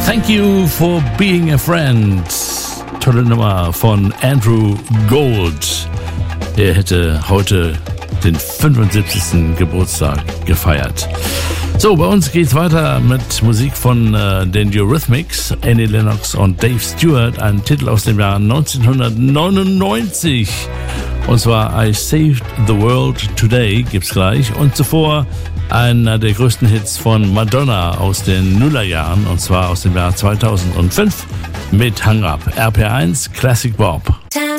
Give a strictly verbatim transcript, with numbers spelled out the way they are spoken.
Thank You for Being a Friend. Tolle Nummer von Andrew Gold. Er hätte heute den fünfundsiebzigsten Geburtstag gefeiert. So, bei uns geht's weiter mit Musik von äh, den Eurythmics, Annie Lennox und Dave Stewart, ein Titel aus dem Jahr neunzehnhundertneunundneunzig. Und zwar I Saved the World Today gibt's gleich. Und zuvor einer der größten Hits von Madonna aus den Nullerjahren, und zwar aus dem Jahr zweitausendfünf mit Hang Up. R P eins Classic Bob.